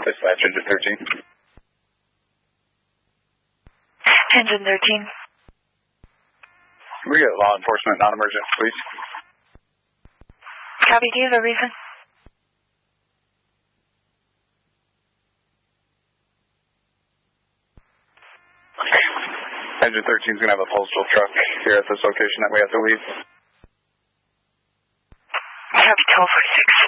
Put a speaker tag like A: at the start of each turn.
A: Dispatch, engine 13.
B: Engine 13.
A: We get law enforcement, non-emergent, please.
B: Copy, do you have a reason?
A: Engine 13 is going to have a postal truck here at this location that we have to leave.
B: Copy, 1246.